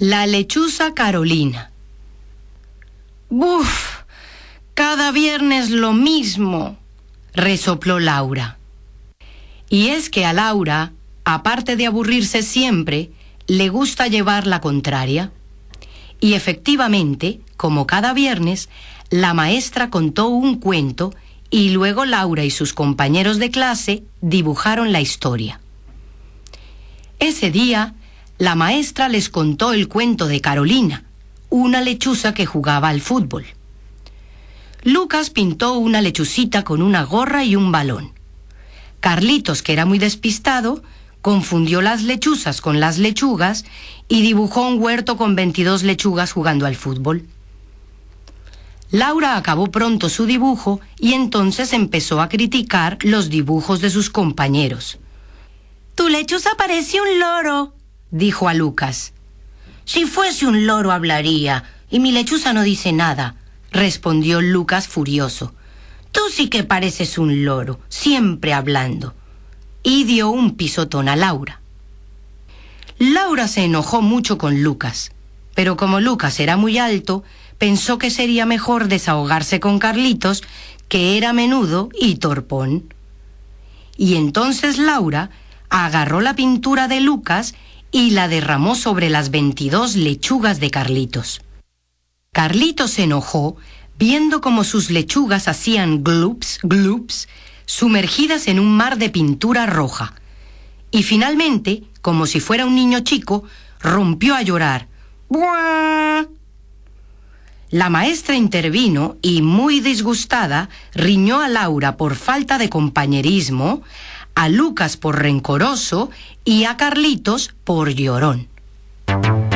La lechuza Carolina. ¡Buf! Cada viernes lo mismo, resopló Laura. Y es que a Laura, aparte de aburrirse siempre, le gusta llevar la contraria. Y efectivamente, como cada viernes, la maestra contó un cuento y luego Laura y sus compañeros de clase dibujaron la historia. Ese día, la maestra les contó el cuento de Carolina, una lechuza que jugaba al fútbol. Lucas pintó una lechucita con una gorra y un balón. Carlitos, que era muy despistado, confundió las lechuzas con las lechugas y dibujó un huerto con 22 lechugas jugando al fútbol. Laura acabó pronto su dibujo y entonces empezó a criticar los dibujos de sus compañeros. «Tu lechuza parece un loro», dijo a Lucas. «Si fuese un loro hablaría, y mi lechuza no dice nada», respondió Lucas furioso. «Tú sí que pareces un loro, siempre hablando». Y dio un pisotón a Laura. Laura se enojó mucho con Lucas, pero como Lucas era muy alto, pensó que sería mejor desahogarse con Carlitos, que era menudo y torpón. Y entonces Laura agarró la pintura de Lucas y la derramó sobre las 22 lechugas de Carlitos. Carlitos se enojó viendo cómo sus lechugas hacían glups, glups, sumergidas en un mar de pintura roja. Y finalmente, como si fuera un niño chico, rompió a llorar. ¡Buah! La maestra intervino y, muy disgustada, riñó a Laura por falta de compañerismo, a Lucas por rencoroso y a Carlitos por llorón.